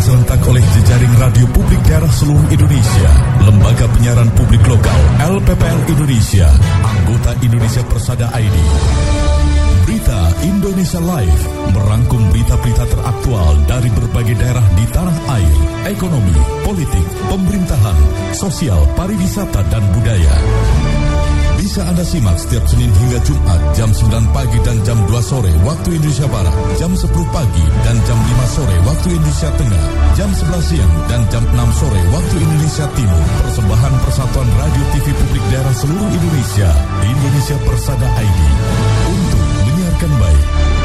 serentak oleh jejaring radio publik daerah seluruh Indonesia, Lembaga Penyiaran Publik Lokal LPPL Indonesia, anggota Indonesia Persada ID. Berita Indonesia Live merangkum berita-berita teraktual dari berbagai daerah di tanah air, ekonomi, politik, pemerintahan, sosial, pariwisata, dan budaya. Bisa Anda simak setiap Senin hingga Jumat jam 9 pagi dan jam 2 sore waktu Indonesia Barat, jam 10 pagi dan jam 5 sore waktu Indonesia Tengah, jam 11 siang dan jam 6 sore waktu Indonesia Timur. Persembahan Persatuan Radio TV Publik Daerah seluruh Indonesia, Indonesia Persada ID, untuk menyiarkan baik.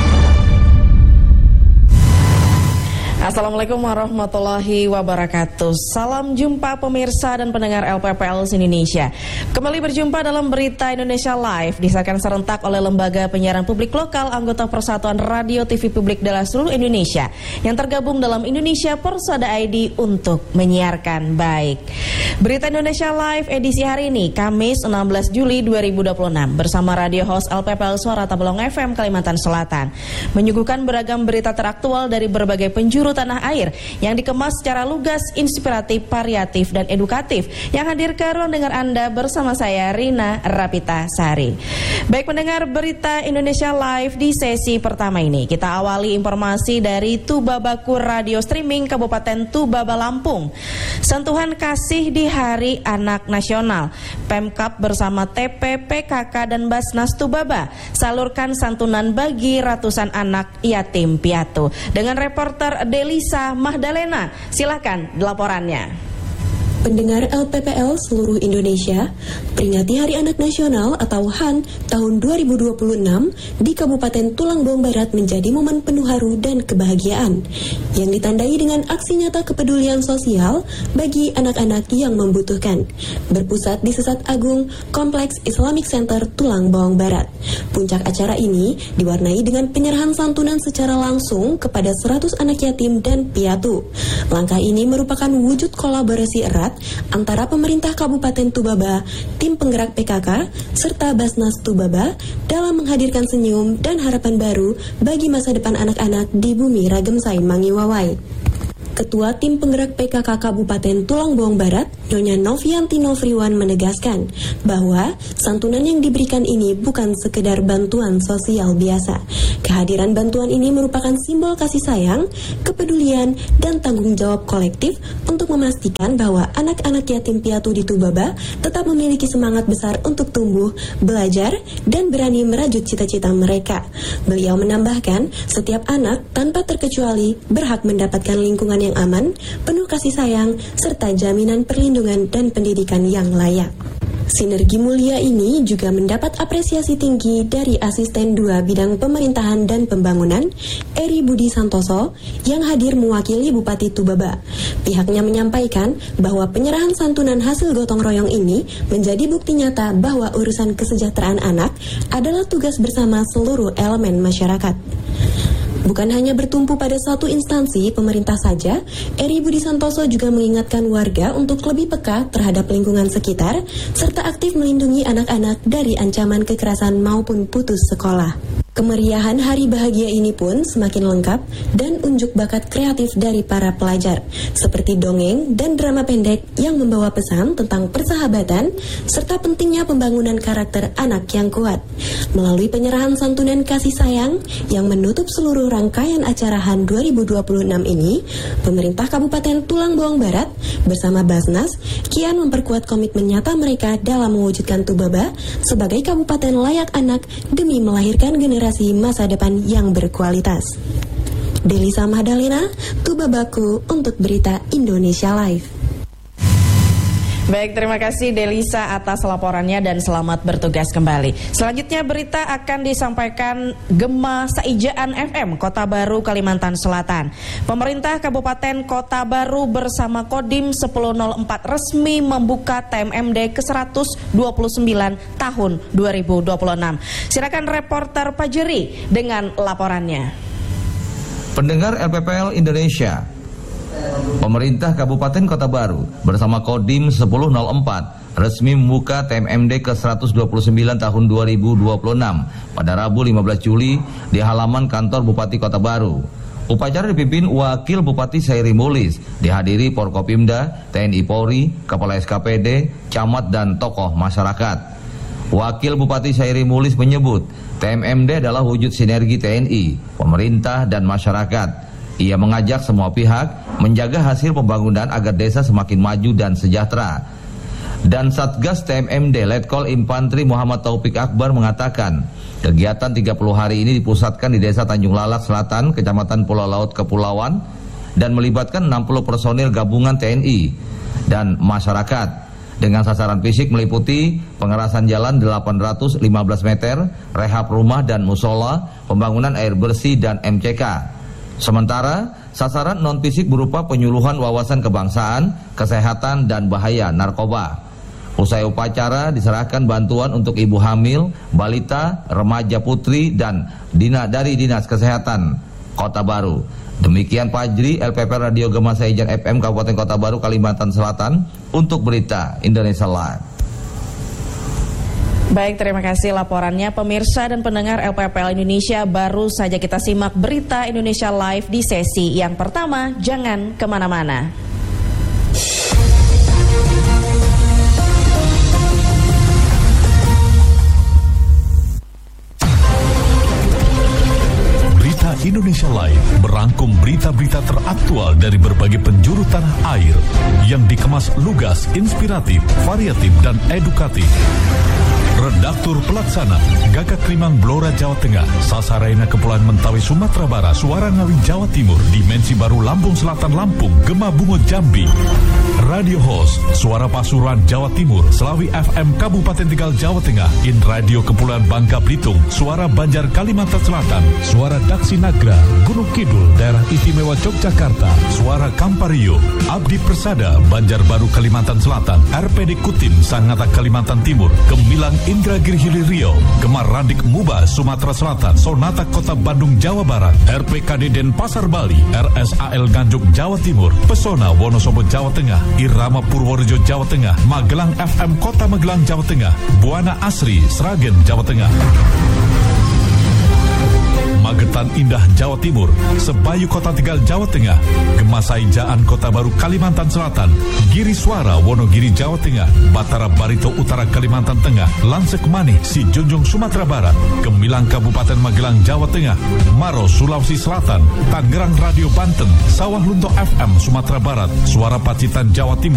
Assalamualaikum warahmatullahi wabarakatuh. Salam jumpa pemirsa dan pendengar LPPL Indonesia. Kembali berjumpa dalam Berita Indonesia Live, disahkan serentak oleh Lembaga Penyiaran Publik Lokal anggota Persatuan Radio TV Publik dalam seluruh Indonesia yang tergabung dalam Indonesia Persada ID untuk menyiarkan baik. Berita Indonesia Live edisi hari ini, Kamis 16 Juli 2026, bersama radio host LPPL Suara Tabalong FM Kalimantan Selatan, menyuguhkan beragam berita teraktual dari berbagai penjuru tanah air yang dikemas secara lugas, inspiratif, variatif, dan edukatif, yang hadir ke ruang dengar Anda bersama saya, Rina Rapita Sari. Baik pendengar Berita Indonesia Live, di sesi pertama ini kita awali informasi dari Tubabaku Radio Streaming Kabupaten Tubaba, Lampung. Sentuhan kasih di Hari Anak Nasional, Pemkab bersama TP, PKK, dan Basnas Tubaba salurkan santunan bagi ratusan anak yatim piatu. Dengan reporter Delisa Mahdalena, silakan laporannya. Pendengar LPPL seluruh Indonesia, peringati Hari Anak Nasional atau HAN tahun 2026 di Kabupaten Tulangbong Barat menjadi momen penuh haru dan kebahagiaan yang ditandai dengan aksi nyata kepedulian sosial bagi anak-anak yang membutuhkan, berpusat di Sesat Agung Kompleks Islamic Center Tulangbong Barat. Puncak acara ini diwarnai dengan penyerahan santunan secara langsung kepada 100 anak yatim dan piatu. Langkah ini merupakan wujud kolaborasi erat antara pemerintah Kabupaten Tubaba, tim penggerak PKK, serta Basnas Tubaba dalam menghadirkan senyum dan harapan baru bagi masa depan anak-anak di bumi Ragemsai Mangiwawai. Ketua Tim Penggerak PKK Kabupaten Tulangbong Barat, Nyonya Novianti Novriwan, menegaskan bahwa santunan yang diberikan ini bukan sekedar bantuan sosial biasa. Kehadiran bantuan ini merupakan simbol kasih sayang, kepedulian, dan tanggung jawab kolektif untuk memastikan bahwa anak-anak yatim piatu di Tubaba tetap memiliki semangat besar untuk tumbuh, belajar, dan berani merajut cita-cita mereka. Beliau menambahkan, setiap anak tanpa terkecuali berhak mendapatkan lingkungan yang aman, penuh kasih sayang, serta jaminan perlindungan dan pendidikan yang layak. Sinergi mulia ini juga mendapat apresiasi tinggi dari Asisten 2 Bidang Pemerintahan dan Pembangunan, Eri Budi Santoso, yang hadir mewakili Bupati Tubaba. Pihaknya menyampaikan bahwa penyerahan santunan hasil gotong royong ini menjadi bukti nyata bahwa urusan kesejahteraan anak adalah tugas bersama seluruh elemen masyarakat. Bukan hanya bertumpu pada satu instansi pemerintah saja, Eri Budi Santoso juga mengingatkan warga untuk lebih peka terhadap lingkungan sekitar, serta aktif melindungi anak-anak dari ancaman kekerasan maupun putus sekolah. Kemeriahan hari bahagia ini pun semakin lengkap dan unjuk bakat kreatif dari para pelajar, seperti dongeng dan drama pendek yang membawa pesan tentang persahabatan serta pentingnya pembangunan karakter anak yang kuat. Melalui penyerahan santunan kasih sayang yang menutup seluruh rangkaian acara HAN 2026 ini, pemerintah Kabupaten Tulangbong Barat bersama Basnas kian memperkuat komitmen nyata mereka dalam mewujudkan Tubaba sebagai kabupaten layak anak demi melahirkan generasi masa depan yang berkualitas. Delisa Mahdalena, Tubabaku untuk Berita Indonesia Live. Baik, terima kasih Delisa atas laporannya dan selamat bertugas kembali. Selanjutnya berita akan disampaikan Gema Saijaan FM Kota Baru, Kalimantan Selatan. Pemerintah Kabupaten Kota Baru bersama Kodim 1004 resmi membuka TMMD ke-129 tahun 2026. Silakan reporter Pajeri dengan laporannya. Pendengar LPPL Indonesia, pemerintah Kabupaten Kota Baru bersama Kodim 1004 resmi membuka TMMD ke-129 tahun 2026 pada Rabu 15 Juli di halaman kantor Bupati Kota Baru. Upacara dipimpin Wakil Bupati Sairi Mulis, dihadiri Forkopimda, TNI Polri, Kepala SKPD, camat dan tokoh masyarakat. Wakil Bupati Sairi Mulis menyebut TMMD adalah wujud sinergi TNI, pemerintah dan masyarakat. Ia mengajak semua pihak menjaga hasil pembangunan agar desa semakin maju dan sejahtera. Dan Satgas TMMD Letkol Infantri Muhammad Taufik Akbar mengatakan, kegiatan 30 hari ini dipusatkan di Desa Tanjung Lalak Selatan, Kecamatan Pulau Laut Kepulauan, dan melibatkan 60 personil gabungan TNI dan masyarakat. Dengan sasaran fisik meliputi pengerasan jalan 815 meter, rehab rumah dan musola, pembangunan air bersih dan MCK. Sementara sasaran non-fisik berupa penyuluhan wawasan kebangsaan, kesehatan dan bahaya narkoba. Usai upacara diserahkan bantuan untuk ibu hamil, balita, remaja putri dan dari Dinas Kesehatan Kota Baru. Demikian Fajri, LPP Radio Gema Saijan FM Kabupaten Kota Baru, Kalimantan Selatan untuk Berita Indonesia Live. Baik, terima kasih laporannya pemirsa dan pendengar LPPL Indonesia. Baru saja kita simak Berita Indonesia Live di sesi yang pertama. Jangan kemana-mana. Berita Indonesia Live merangkum berita-berita teraktual dari berbagai penjuru tanah air yang dikemas lugas, inspiratif, variatif, dan edukatif. Redaktur Pelaksana Gagak Limang Blora Jawa Tengah, Sasaraina Kepulauan Mentawai Sumatera Barat, Suara Ngawi Jawa Timur, Dimensi Baru Lampung Selatan Lampung, Gema Bungo Jambi. Radio Host Suara Pasuruan Jawa Timur, Selawi FM Kabupaten Tegal Jawa Tengah, In Radio Kepulauan Bangka Belitung, Suara Banjar Kalimantan Selatan, Suara Daksi Nagra Gunung Kidul Daerah Istimewa Yogyakarta, Suara Kampario, Abdi Persada Banjarbaru Kalimantan Selatan, RPD Kutim Sangatta Kalimantan Timur, Gemilang Indra Girhili Riau, Gemar Radik Muba Sumatera Selatan, Sonata Kota Bandung Jawa Barat, RPKD Denpasar Bali, RSAL Nganjuk Jawa Timur, Pesona Wonosobo Jawa Tengah, Irama Purworejo Jawa Tengah, Magelang FM Kota Magelang Jawa Tengah, Buana Asri Sragen Jawa Tengah, Magetan Indah Jawa Timur, Sebayu Kota Tegal Jawa Tengah, Gemasai Jaan Kota Baru Kalimantan Selatan, Giri Suara Wonogiri Jawa Tengah, Batara Barito Utara Kalimantan Tengah, Lansek Manih Sijunjung Sumatera Barat, Gemilang Kabupaten Magelang Jawa Tengah, Maros Sulawesi Selatan, Tangerang Radio Banten, Sawah Lunto FM Sumatera Barat, Suara Pacitan Jawa Timur.